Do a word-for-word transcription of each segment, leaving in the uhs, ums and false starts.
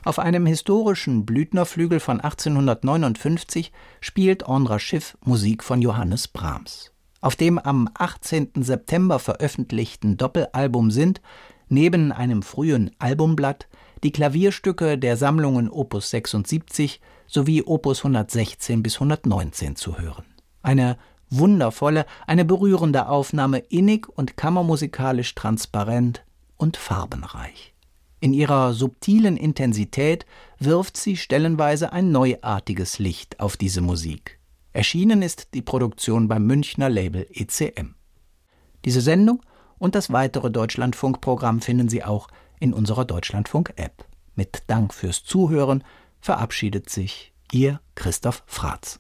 Auf einem historischen Blüthnerflügel von achtzehnhundertneunundfünfzig spielt Andras Schiff Musik von Johannes Brahms. Auf dem am achtzehnten September veröffentlichten Doppelalbum sind, neben einem frühen Albumblatt, die Klavierstücke der Sammlungen Opus sechsundsiebzig sowie Opus hundertsechzehn bis hundertneunzehn zu hören. Eine wundervolle, eine berührende Aufnahme, innig und kammermusikalisch transparent und farbenreich. In ihrer subtilen Intensität wirft sie stellenweise ein neuartiges Licht auf diese Musik. Erschienen ist die Produktion beim Münchner Label E C M. Diese Sendung und das weitere Deutschlandfunk-Programm finden Sie auch in unserer Deutschlandfunk-App. Mit Dank fürs Zuhören verabschiedet sich Ihr Christoph Fratz.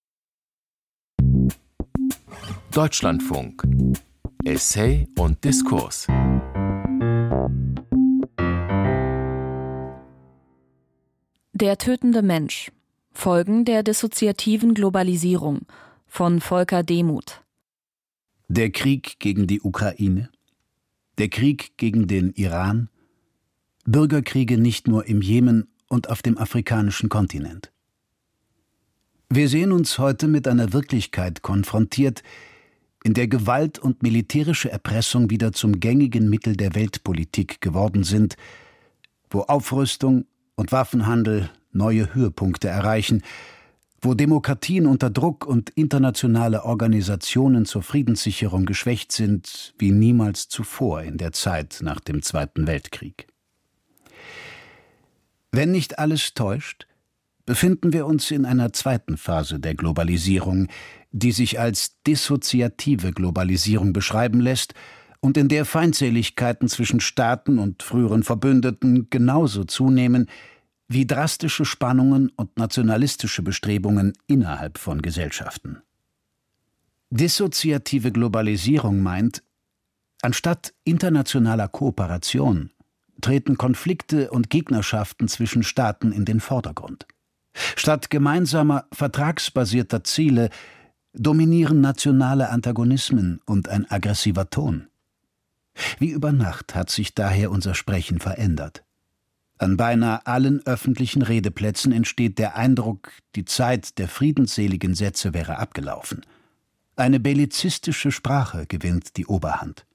Deutschlandfunk. Essay und Diskurs. Der tötende Mensch. Folgen der dissoziativen Globalisierung von Volker Demuth. Der Krieg gegen die Ukraine, der Krieg gegen den Iran, Bürgerkriege nicht nur im Jemen und auf dem afrikanischen Kontinent. Wir sehen uns heute mit einer Wirklichkeit konfrontiert, in der Gewalt und militärische Erpressung wieder zum gängigen Mittel der Weltpolitik geworden sind, wo Aufrüstung und Waffenhandel neue Höhepunkte erreichen, wo Demokratien unter Druck und internationale Organisationen zur Friedenssicherung geschwächt sind, wie niemals zuvor in der Zeit nach dem Zweiten Weltkrieg. Wenn nicht alles täuscht, befinden wir uns in einer zweiten Phase der Globalisierung, die sich als dissoziative Globalisierung beschreiben lässt und in der Feindseligkeiten zwischen Staaten und früheren Verbündeten genauso zunehmen wie drastische Spannungen und nationalistische Bestrebungen innerhalb von Gesellschaften. Dissoziative Globalisierung meint, anstatt internationaler Kooperation treten Konflikte und Gegnerschaften zwischen Staaten in den Vordergrund. Statt gemeinsamer, vertragsbasierter Ziele dominieren nationale Antagonismen und ein aggressiver Ton. Wie über Nacht hat sich daher unser Sprechen verändert. An beinahe allen öffentlichen Redeplätzen entsteht der Eindruck, die Zeit der friedensseligen Sätze wäre abgelaufen. Eine bellizistische Sprache gewinnt die Oberhand.